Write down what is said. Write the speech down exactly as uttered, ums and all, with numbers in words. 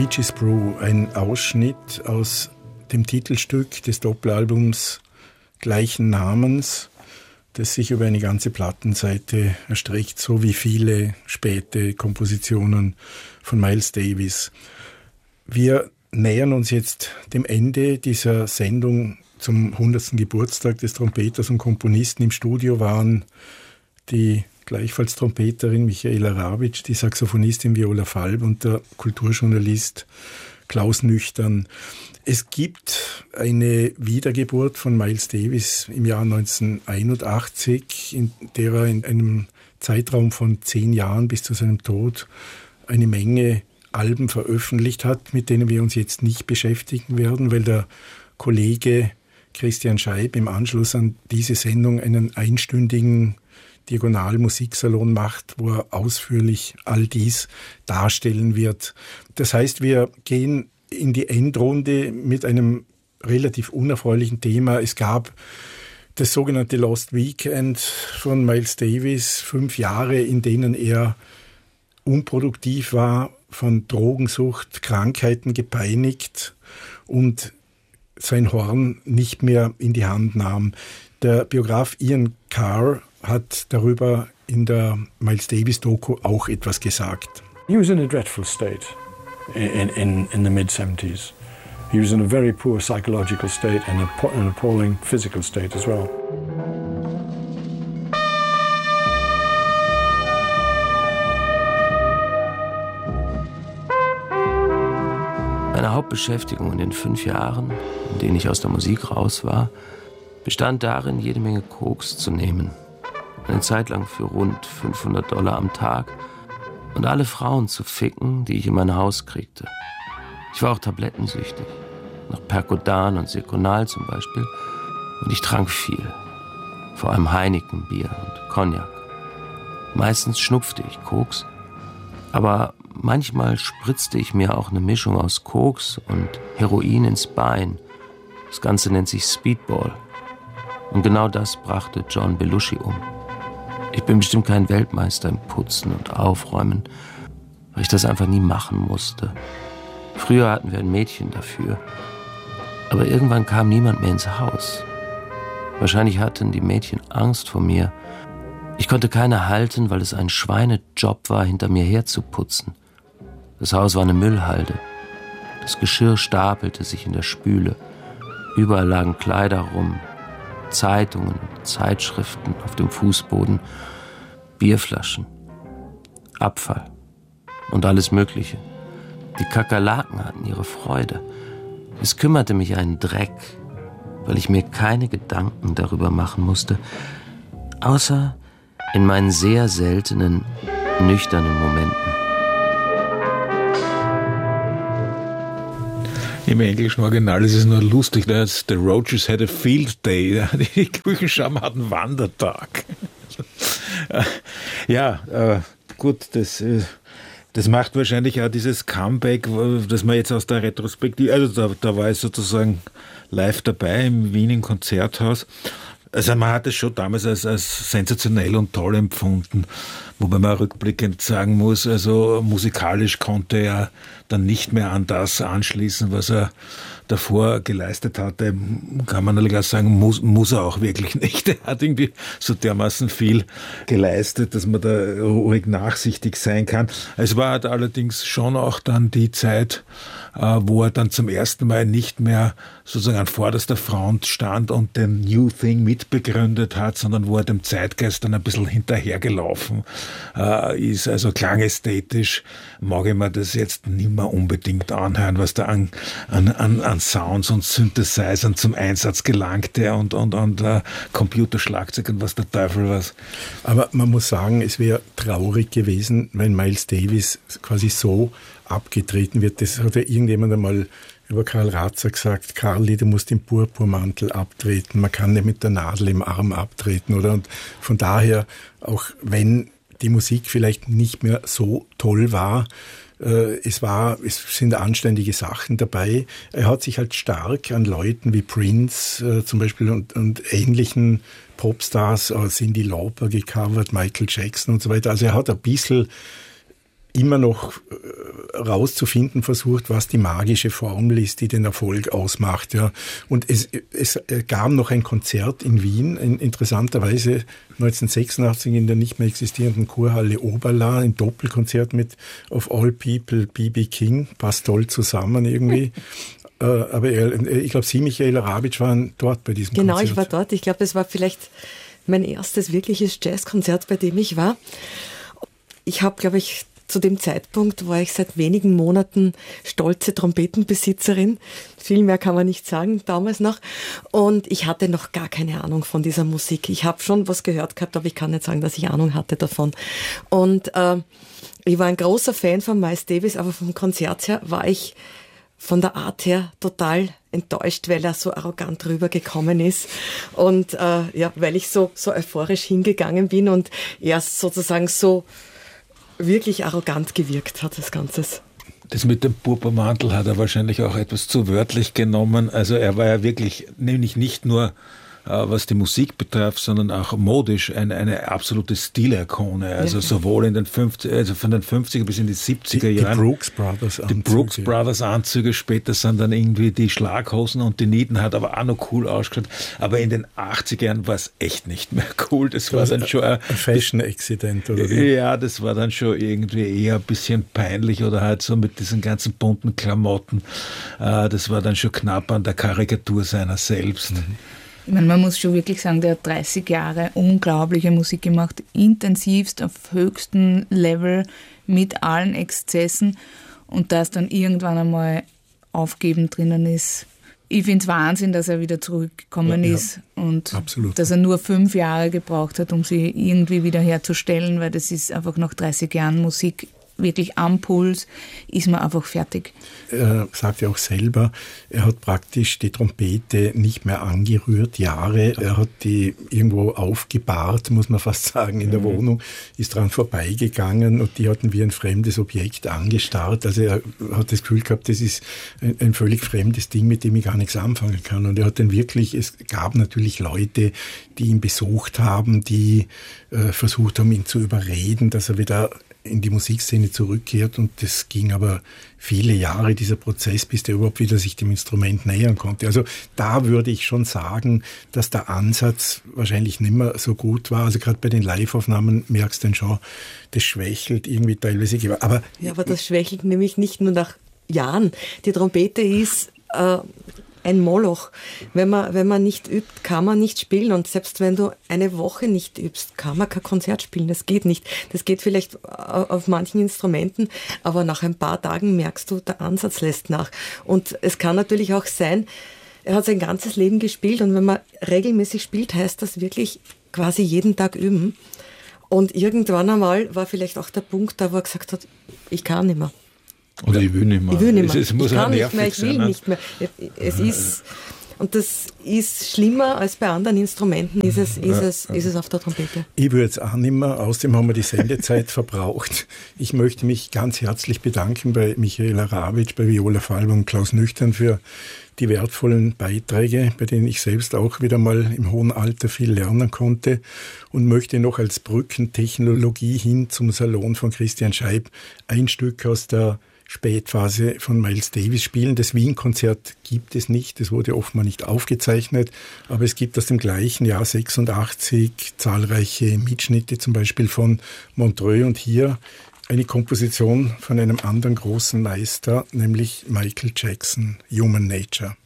Bitches Brew, ein Ausschnitt aus dem Titelstück des Doppelalbums gleichen Namens, das sich über eine ganze Plattenseite erstreckt, so wie viele späte Kompositionen von Miles Davis. Wir nähern uns jetzt dem Ende dieser Sendung zum hundertsten Geburtstag des Trompeters und Komponisten. Im Studio waren die gleichfalls Trompeterin Michaela Rawitsch, die Saxophonistin Viola Falb und der Kulturjournalist Klaus Nüchtern. Es gibt eine Wiedergeburt von Miles Davis im Jahr neunzehnhunderteinundachtzig, in der er in einem Zeitraum von zehn Jahren bis zu seinem Tod eine Menge Alben veröffentlicht hat, mit denen wir uns jetzt nicht beschäftigen werden, weil der Kollege Christian Scheib im Anschluss an diese Sendung einen einstündigen Diagonal-Musiksalon macht, wo er ausführlich all dies darstellen wird. Das heißt, wir gehen in die Endrunde mit einem relativ unerfreulichen Thema. Es gab das sogenannte Lost Weekend von Miles Davis, fünf Jahre, in denen er unproduktiv war, von Drogensucht, Krankheiten gepeinigt und sein Horn nicht mehr in die Hand nahm. Der Biograf Ian Carr hat darüber in der Miles Davis-Doku auch etwas gesagt. He was in a dreadful state in, in, in the mid-seventies. He was in a very poor psychological state and a, an appalling physical state as well. Meine Hauptbeschäftigung in den fünf Jahren, in denen ich aus der Musik raus war, bestand darin, jede Menge Koks zu nehmen. Eine Zeit lang für rund fünfhundert Dollar am Tag und alle Frauen zu ficken, die ich in mein Haus kriegte. Ich war auch tablettensüchtig, nach Percodan und Seconal zum Beispiel, und ich trank viel, vor allem Heineken, Bier und Cognac. Meistens schnupfte ich Koks, aber manchmal spritzte ich mir auch eine Mischung aus Koks und Heroin ins Bein. Das Ganze nennt sich Speedball. Und genau das brachte John Belushi um. Ich bin bestimmt kein Weltmeister im Putzen und Aufräumen, weil ich das einfach nie machen musste. Früher hatten wir ein Mädchen dafür, aber irgendwann kam niemand mehr ins Haus. Wahrscheinlich hatten die Mädchen Angst vor mir. Ich konnte keine halten, weil es ein Schweinejob war, hinter mir herzuputzen. Das Haus war eine Müllhalde. Das Geschirr stapelte sich in der Spüle. Überall lagen Kleider rum, Zeitungen, Zeitschriften auf dem Fußboden, Bierflaschen, Abfall und alles Mögliche. Die Kakerlaken hatten ihre Freude. Es kümmerte mich einen Dreck, weil ich mir keine Gedanken darüber machen musste, außer in meinen sehr seltenen, nüchternen Momenten. Im englischen Original ist es nur lustig, dass The Roaches had a field day. Die Küchenschaben hatten Wandertag. Ja, äh, gut, das, das macht wahrscheinlich auch dieses Comeback, das man jetzt aus der Retrospektive, also da, da war ich sozusagen live dabei im Wien im Konzerthaus. Also man hat es schon damals als, als sensationell und toll empfunden, wobei man rückblickend sagen muss, also musikalisch konnte er dann nicht mehr an das anschließen, was er davor geleistet hatte, kann man natürlich auch sagen, muss, muss er auch wirklich nicht. Er hat irgendwie so dermaßen viel geleistet, dass man da ruhig nachsichtig sein kann. Es war halt allerdings schon auch dann die Zeit, wo er dann zum ersten Mal nicht mehr sozusagen an vorderster Front stand und den New Thing mitbegründet hat, sondern wo er dem Zeitgeist dann ein bisschen hinterhergelaufen ist. Also klangästhetisch mag ich mir das jetzt nicht mehr unbedingt anhören, was da an, an, an Sounds und Synthesizern zum Einsatz gelangte und, und, und uh, Computerschlagzeug und was der Teufel was. Aber man muss sagen, es wäre traurig gewesen, wenn Miles Davis quasi so abgetreten wird. Das hat ja irgendjemand einmal über Karl Ratzer gesagt, Karli, du musst den Purpurmantel abtreten, man kann nicht mit der Nadel im Arm abtreten, oder? Und von daher, auch wenn die Musik vielleicht nicht mehr so toll war, äh, es war, es sind anständige Sachen dabei. Er hat sich halt stark an Leuten wie Prince äh, zum Beispiel und, und ähnlichen Popstars, äh, Cyndi Lauper gecovert, Michael Jackson und so weiter. Also er hat ein bisschen immer noch rauszufinden versucht, was die magische Formel ist, die den Erfolg ausmacht. Ja. Und es, es gab noch ein Konzert in Wien, in, interessanterweise neunzehnhundertsechsundachtzig in der nicht mehr existierenden Kurhalle Oberla, ein Doppelkonzert mit Of All People B B King, passt toll zusammen irgendwie. äh, aber er, ich glaube, Sie, Michael Rabitsch, waren dort bei diesem genau, Konzert. Genau, ich war dort. Ich glaube, es war vielleicht mein erstes wirkliches Jazzkonzert, bei dem ich war. Ich habe, glaube ich, zu dem Zeitpunkt war ich seit wenigen Monaten stolze Trompetenbesitzerin. Viel mehr kann man nicht sagen, damals noch. Und ich hatte noch gar keine Ahnung von dieser Musik. Ich habe schon was gehört gehabt, aber ich kann nicht sagen, dass ich Ahnung hatte davon. Und äh, ich war ein großer Fan von Miles Davis, aber vom Konzert her war ich von der Art her total enttäuscht, weil er so arrogant rübergekommen ist und äh, ja, weil ich so, so euphorisch hingegangen bin und er sozusagen so wirklich arrogant gewirkt hat, das Ganze. Das mit dem Purpurmantel hat er wahrscheinlich auch etwas zu wörtlich genommen. Also er war ja wirklich, nämlich nicht nur was die Musik betrifft, sondern auch modisch eine, eine absolute Stilikone. Also ja. sowohl in den fünfziger, also von den fünfziger bis in die siebziger die, Jahren. Die Brooks Brothers Anzüge. Die Brooks Brothers Anzüge, später sind dann irgendwie die Schlaghosen und die Nieten, hat aber auch noch cool ausgeschaut. Aber in den achtziger Jahren war es echt nicht mehr cool. Das, das war dann schon ein, ein Fashion-Accident, oder wie? Ja, das war dann schon irgendwie eher ein bisschen peinlich oder halt so mit diesen ganzen bunten Klamotten. Das war dann schon knapp an der Karikatur seiner selbst. Mhm. Ich meine, man muss schon wirklich sagen, der hat dreißig Jahre unglaubliche Musik gemacht, intensivst auf höchstem Level mit allen Exzessen und dass dann irgendwann einmal Aufgeben drinnen ist. Ich finde es Wahnsinn, dass er wieder zurückgekommen ja, ist ja, und absolut. Dass er nur fünf Jahre gebraucht hat, um sie irgendwie wieder herzustellen, weil das ist einfach nach dreißig Jahren Musik wirklich am Puls, ist man einfach fertig. Er sagt ja auch selber, er hat praktisch die Trompete nicht mehr angerührt, Jahre. Er hat die irgendwo aufgebahrt, muss man fast sagen, in der mhm. Wohnung, ist dran vorbeigegangen und die hatten wie ein fremdes Objekt angestarrt. Also er hat das Gefühl gehabt, das ist ein, ein völlig fremdes Ding, mit dem ich gar nichts anfangen kann. Und er hat dann wirklich, es gab natürlich Leute, die ihn besucht haben, die äh, versucht haben, ihn zu überreden, dass er wieder in die Musikszene zurückkehrt und das ging aber viele Jahre, dieser Prozess, bis der überhaupt wieder sich dem Instrument nähern konnte. Also da würde ich schon sagen, dass der Ansatz wahrscheinlich nicht mehr so gut war. Also gerade bei den Live-Aufnahmen merkst du dann schon, das schwächelt irgendwie teilweise. Aber ja, aber das schwächelt nämlich nicht nur nach Jahren. Die Trompete ist äh, ein Moloch. Wenn man, wenn man nicht übt, kann man nicht spielen. Und selbst wenn du eine Woche nicht übst, kann man kein Konzert spielen. Das geht nicht. Das geht vielleicht auf manchen Instrumenten, aber nach ein paar Tagen merkst du, der Ansatz lässt nach. Und es kann natürlich auch sein, er hat sein ganzes Leben gespielt und wenn man regelmäßig spielt, heißt das wirklich quasi jeden Tag üben. Und irgendwann einmal war vielleicht auch der Punkt da, wo er gesagt hat, ich kann nicht mehr. Oder ich will nicht mehr. Ich will nicht mehr. Es, es muss ich kann nicht mehr, ich will sein, nicht mehr. Es ist, und das ist schlimmer als bei anderen Instrumenten, ist es, ist es, ist es auf der Trompete. Ich würde jetzt auch nicht mehr, außerdem haben wir die Sendezeit verbraucht. Ich möchte mich ganz herzlich bedanken bei Michael Rabitsch, bei Viola Falber und Klaus Nüchtern für die wertvollen Beiträge, bei denen ich selbst auch wieder mal im hohen Alter viel lernen konnte und möchte noch als Brückentechnologie hin zum Salon von Christian Scheib ein Stück aus der Spätphase von Miles Davis spielen. Das Wien-Konzert gibt es nicht, das wurde offenbar nicht aufgezeichnet, aber es gibt aus dem gleichen Jahr sechsundachtzig zahlreiche Mitschnitte, zum Beispiel von Montreux und hier eine Komposition von einem anderen großen Meister, nämlich Michael Jackson, Human Nature.